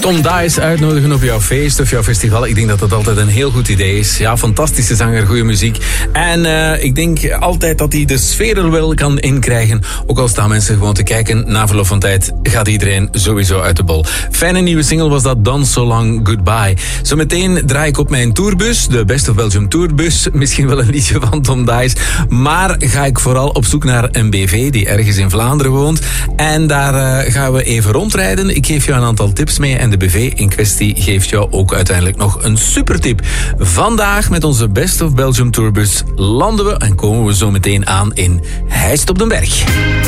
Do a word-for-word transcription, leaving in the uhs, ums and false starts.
Tom Dice uitnodigen op jouw feest of jouw festival. Ik denk dat dat altijd een heel goed idee is. Ja, fantastische zanger, goede muziek. En uh, ik denk altijd dat hij de sfeer er wel kan inkrijgen. Ook al staan mensen gewoon te kijken. Na verloop van tijd gaat iedereen sowieso uit de bol. Fijne nieuwe single was dat, Done So Long Goodbye. Zometeen draai ik op mijn tourbus, de Best of Belgium tourbus. Misschien wel een liedje van Tom Dice. Maar ga ik vooral op zoek naar een B V die ergens in Vlaanderen woont. En daar uh, gaan we even rondrijden. Ik geef jou een aantal tips mee. En de B V in kwestie geeft jou ook uiteindelijk nog een supertip. Vandaag met onze Best of Belgium tourbus landen we en komen we zo meteen aan in Heist op den Berg.